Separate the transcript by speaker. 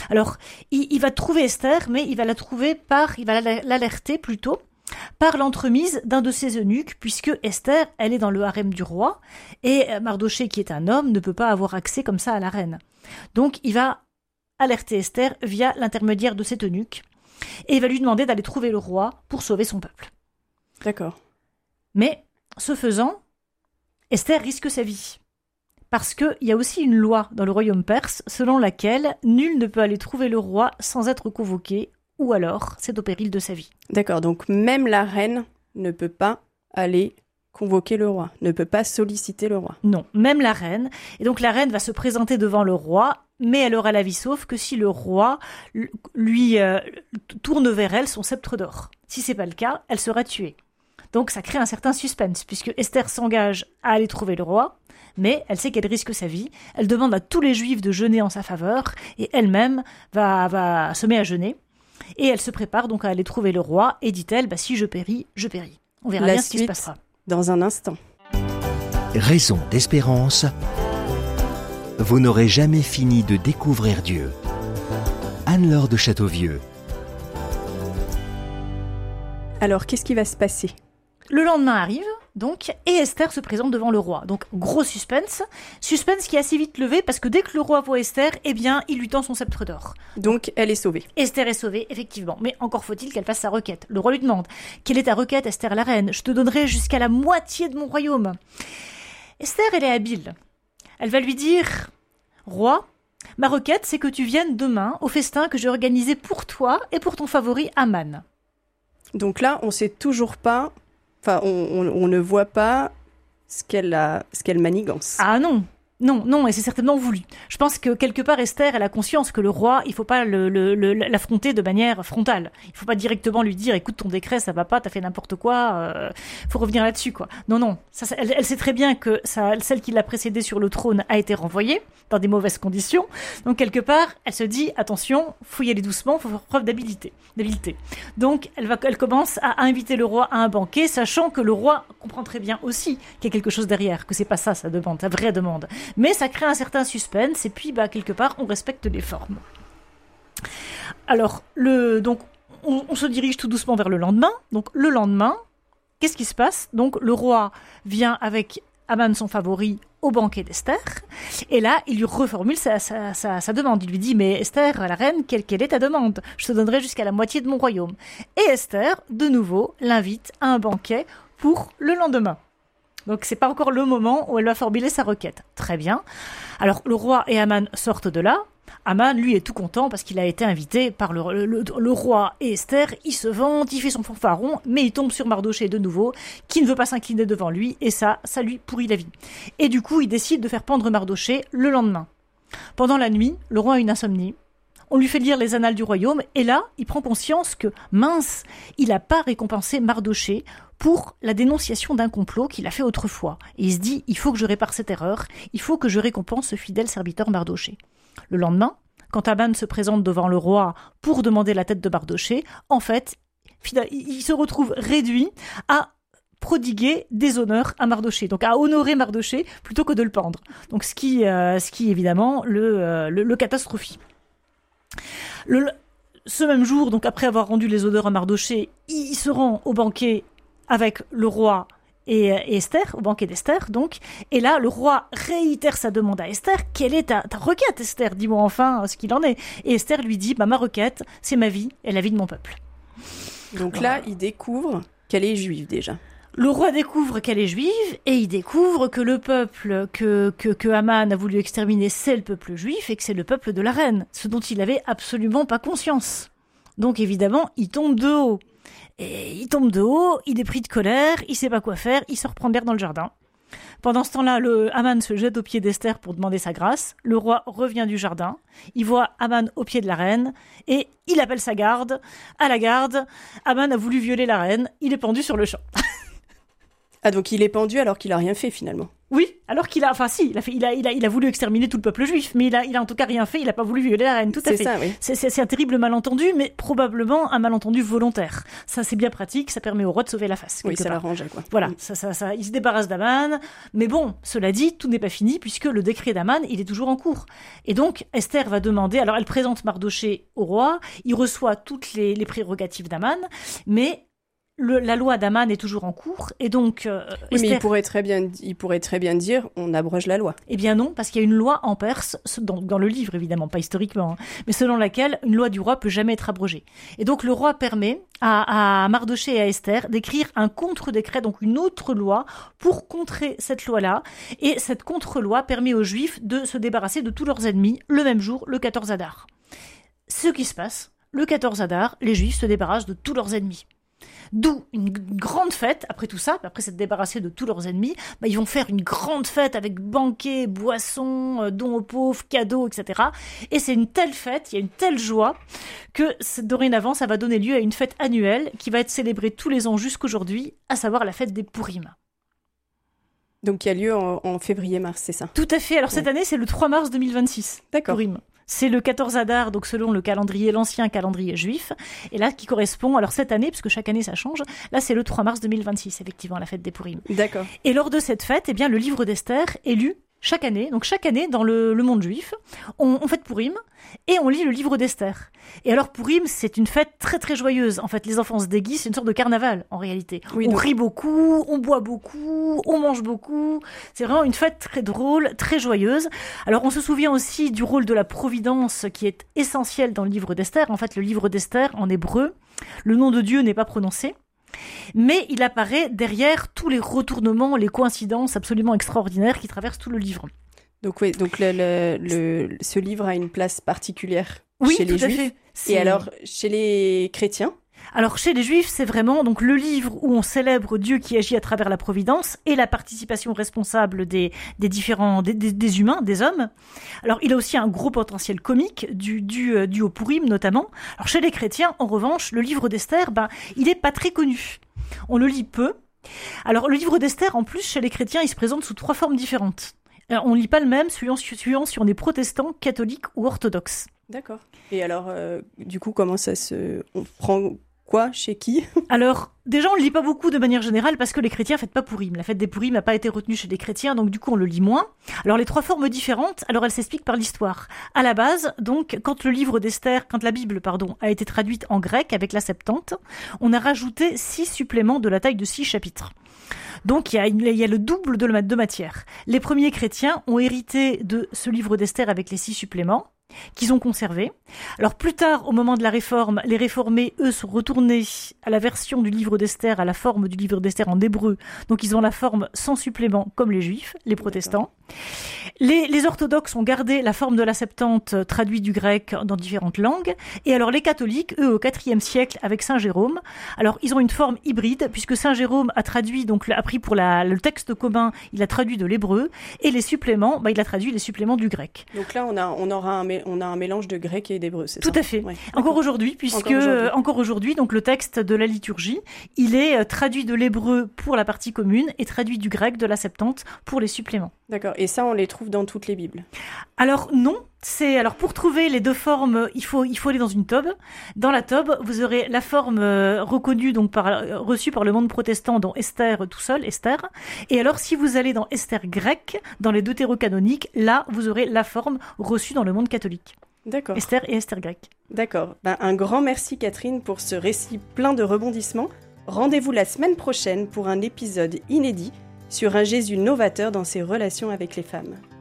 Speaker 1: Alors, il va trouver Esther, mais il va l'alerter plutôt par l'entremise d'un de ses eunuques, puisque Esther, elle est dans le harem du roi, et Mardochée, qui est un homme, ne peut pas avoir accès comme ça à la reine. Donc, il va alerter Esther via l'intermédiaire de cet eunuque, et il va lui demander d'aller trouver le roi pour sauver son peuple.
Speaker 2: D'accord.
Speaker 1: Mais, ce faisant, Esther risque sa vie. Parce qu'il y a aussi une loi dans le royaume perse selon laquelle nul ne peut aller trouver le roi sans être convoqué, ou alors c'est au péril de sa vie.
Speaker 2: D'accord, donc même la reine ne peut pas aller convoquer le roi, ne peut pas solliciter le roi.
Speaker 1: Non, même la reine. Et donc la reine va se présenter devant le roi, mais elle aura la vie sauve que si le roi lui tourne vers elle son sceptre d'or. Si c'est pas le cas, elle sera tuée. Donc ça crée un certain suspense, puisque Esther s'engage à aller trouver le roi, mais elle sait qu'elle risque sa vie. Elle demande à tous les juifs de jeûner en sa faveur, et elle-même va se met à jeûner. Et elle se prépare donc à aller trouver le roi, et dit-elle, si je péris, je péris. On verra bien ce qui se passera.
Speaker 2: Dans un instant.
Speaker 3: Raison d'espérance. Vous n'aurez jamais fini de découvrir Dieu. Anne-Laure de Châteauvieux.
Speaker 2: Alors, qu'est-ce qui va se passer ?
Speaker 1: Le lendemain arrive, donc, et Esther se présente devant le roi. Donc, gros suspense qui est assez vite levé, parce que dès que le roi voit Esther, il lui tend son sceptre d'or.
Speaker 2: Donc, elle est sauvée.
Speaker 1: Esther est sauvée, effectivement. Mais encore faut-il qu'elle fasse sa requête. Le roi lui demande, quelle est ta requête, Esther la reine ? Je te donnerai jusqu'à la moitié de mon royaume. Esther, elle est habile. Elle va lui dire, roi, ma requête, c'est que tu viennes demain au festin que j'ai organisé pour toi et pour ton favori Aman.
Speaker 2: Donc là, on sait toujours pas... Enfin, on ne voit pas ce qu'elle manigance.
Speaker 1: Ah non, et c'est certainement voulu. Je pense que quelque part, Esther, elle a conscience que le roi, il faut pas l'affronter de manière frontale. Il faut pas directement lui dire, écoute, ton décret, ça va pas, t'as fait n'importe quoi, faut revenir là-dessus, quoi. Non, elle sait très bien que celle qui l'a précédée sur le trône a été renvoyée dans des mauvaises conditions. Donc, quelque part, elle se dit, attention, faut y aller doucement, faut faire preuve d'habileté. Donc, elle commence à inviter le roi à un banquet, sachant que le roi comprend très bien aussi qu'il y a quelque chose derrière, que c'est pas ça sa demande, sa vraie demande. Mais ça crée un certain suspense, et puis, quelque part, on respecte les formes. Alors, donc, on se dirige tout doucement vers le lendemain. Donc, le lendemain, qu'est-ce qui se passe ? Donc, le roi vient avec Aman, son favori, au banquet d'Esther. Et là, il lui reformule sa demande. Il lui dit, mais Esther, la reine, quelle est ta demande ? Je te donnerai jusqu'à la moitié de mon royaume. Et Esther, de nouveau, l'invite à un banquet pour le lendemain. Donc, c'est pas encore le moment où elle va formuler sa requête. Très bien. Alors, le roi et Aman sortent de là. Aman, lui, est tout content parce qu'il a été invité par le roi et Esther. Il se vante, il fait son fanfaron, mais il tombe sur Mardochée de nouveau, qui ne veut pas s'incliner devant lui, et ça lui pourrit la vie. Et du coup, il décide de faire pendre Mardochée le lendemain. Pendant la nuit, le roi a une insomnie. On lui fait lire les annales du royaume, et là, il prend conscience que, mince, il n'a pas récompensé Mardochée pour la dénonciation d'un complot qu'il a fait autrefois. Et il se dit, il faut que je répare cette erreur, il faut que je récompense ce fidèle serviteur Mardochée. Le lendemain, quand Aman se présente devant le roi pour demander la tête de Mardochée, en fait, il se retrouve réduit à prodiguer des honneurs à Mardochée, donc à honorer Mardochée plutôt que de le pendre. Donc ce qui évidemment le catastrophie. Ce même jour, donc après avoir rendu les honneurs à Mardochée, il se rend au banquet avec le roi et Esther, au banquet d'Esther, donc. Et là, le roi réitère sa demande à Esther. Quelle est ta requête, Esther ? Dis-moi enfin ce qu'il en est. Et Esther lui dit, ma requête, c'est ma vie et la vie de mon peuple.
Speaker 2: Donc là, il découvre qu'elle est juive déjà.
Speaker 1: Le roi découvre qu'elle est juive et il découvre que le peuple que Aman a voulu exterminer, c'est le peuple juif et que c'est le peuple de la reine, ce dont il avait absolument pas conscience. Donc évidemment, il tombe de haut. Et il tombe de haut, il est pris de colère, il sait pas quoi faire, il se reprend de l'air dans le jardin. Pendant ce temps-là, Aman se jette aux pieds d'Esther pour demander sa grâce. Le roi revient du jardin, il voit Aman aux pieds de la reine et il appelle sa garde. À la garde, Aman a voulu violer la reine, il est pendu sur le champ.
Speaker 2: Ah, donc il est pendu alors qu'il a rien fait finalement.
Speaker 1: Oui, alors qu'il a, enfin si, il a voulu exterminer tout le peuple juif, mais il a en tout cas rien fait, il a pas voulu violer la reine, tout à fait.
Speaker 2: C'est ça, oui.
Speaker 1: C'est un terrible malentendu, mais probablement un malentendu volontaire. Ça, c'est bien pratique, ça permet au roi de sauver la face.
Speaker 2: Oui, ça l'arrangeait, quoi.
Speaker 1: Voilà, ça, il se débarrasse d'Aman, mais bon, cela dit, tout n'est pas fini, puisque le décret d'Aman, il est toujours en cours. Et donc, Esther va demander, alors elle présente Mardochée au roi, il reçoit toutes les prérogatives d'Aman, mais la loi d'Aman est toujours en cours, et donc
Speaker 2: oui,
Speaker 1: Esther...
Speaker 2: mais il pourrait très bien dire on abroge la loi.
Speaker 1: Eh bien non, parce qu'il y a une loi en Perse, dans le livre évidemment, pas historiquement, hein, mais selon laquelle une loi du roi peut jamais être abrogée. Et donc le roi permet à Mardochée et à Esther d'écrire un contre-décret, donc une autre loi, pour contrer cette loi-là. Et cette contre-loi permet aux Juifs de se débarrasser de tous leurs ennemis le même jour, le 14 Adar. Ce qui se passe, le 14 Adar, les Juifs se débarrassent de tous leurs ennemis. D'où une grande fête, après tout ça, après s'être débarrassé de tous leurs ennemis, ils vont faire une grande fête avec banquets, boissons, dons aux pauvres, cadeaux, etc. Et c'est une telle fête, il y a une telle joie, que dorénavant, ça va donner lieu à une fête annuelle qui va être célébrée tous les ans jusqu'aujourd'hui, à savoir la fête des Pourim.
Speaker 2: Donc il y a lieu en février-mars, c'est ça?
Speaker 1: Tout à fait, alors cette année c'est le 3 mars 2026.
Speaker 2: D'accord.
Speaker 1: Pourim. C'est le 14 Adar, donc selon le calendrier, l'ancien calendrier juif. Et là, qui correspond, alors cette année, parce que chaque année ça change, là c'est le 3 mars 2026, effectivement, la fête des Pourim.
Speaker 2: D'accord.
Speaker 1: Et lors de cette fête, eh bien, le livre d'Esther est lu chaque année. Donc chaque année, dans le monde juif, on fête Pourim et on lit le livre d'Esther. Et alors Pourim, c'est une fête très très joyeuse. En fait, les enfants se déguisent, c'est une sorte de carnaval en réalité. Oui, on rit beaucoup, on boit beaucoup, on mange beaucoup. C'est vraiment une fête très drôle, très joyeuse. Alors on se souvient aussi du rôle de la providence qui est essentiel dans le livre d'Esther. En fait, le livre d'Esther en hébreu, le nom de Dieu n'est pas prononcé. Mais il apparaît derrière tous les retournements, les coïncidences absolument extraordinaires qui traversent tout le livre.
Speaker 2: Donc oui, donc ce livre a une place particulière chez les Juifs.
Speaker 1: Fait.
Speaker 2: Et alors, chez les chrétiens?
Speaker 1: Alors chez les Juifs, c'est vraiment donc le livre où on célèbre Dieu qui agit à travers la providence et la participation responsable des différents des humains, des hommes. Alors il a aussi un gros potentiel comique dû au Pourim notamment. Alors chez les chrétiens, en revanche, le livre d'Esther, il est pas très connu. On le lit peu. Alors le livre d'Esther, en plus, chez les chrétiens, il se présente sous 3 formes différentes. On ne lit pas le même suivant si on est protestant, catholique ou orthodoxe.
Speaker 2: D'accord. Et alors, du coup, comment on prend quoi chez qui?
Speaker 1: Alors, déjà, on ne le lit pas beaucoup de manière générale parce que les chrétiens ne fêtent pas Pourim. La fête des Pourim n'a pas été retenue chez les chrétiens, donc du coup, on le lit moins. Alors, les 3 formes différentes, alors elles s'expliquent par l'histoire. À la base, donc, quand la Bible, a été traduite en grec avec la Septante, on a rajouté 6 suppléments de la taille de 6 chapitres. Donc, il y a le double de matière. Les premiers chrétiens ont hérité de ce livre d'Esther avec les 6 suppléments qu'ils ont conservés. Alors plus tard, au moment de la Réforme, les réformés, eux, sont retournés à la version du livre d'Esther, à la forme du livre d'Esther en hébreu. Donc ils ont la forme sans supplément, comme les Juifs, les protestants. Les orthodoxes ont gardé la forme de la Septante traduite du grec dans différentes langues. Et alors les catholiques, eux, au IVe siècle, avec Saint Jérôme, alors ils ont une forme hybride, puisque Saint Jérôme a traduit, donc a pris pour le texte commun, il a traduit de l'hébreu, et les suppléments, il a traduit les suppléments du grec.
Speaker 2: Donc là, on a un mélange de grec et d'hébreu, c'est ça?
Speaker 1: Tout à fait. Ouais, encore aujourd'hui, encore aujourd'hui, donc le texte de la liturgie, il est traduit de l'hébreu pour la partie commune et traduit du grec de la Septante pour les suppléments.
Speaker 2: D'accord. Et ça, on les trouve dans toutes les Bibles?
Speaker 1: Alors non. Alors pour trouver les 2 formes, il faut aller dans une tobe. Dans la tobe, vous aurez la forme reconnue reçue par le monde protestant, dont Esther tout seul, Esther. Et alors si vous allez dans Esther grecque, dans les deutérocanoniques, là vous aurez la forme reçue dans le monde catholique.
Speaker 2: D'accord.
Speaker 1: Esther et Esther grecque.
Speaker 2: D'accord. Un grand merci Catherine pour ce récit plein de rebondissements. Rendez-vous la semaine prochaine pour un épisode inédit sur un Jésus novateur dans ses relations avec les femmes.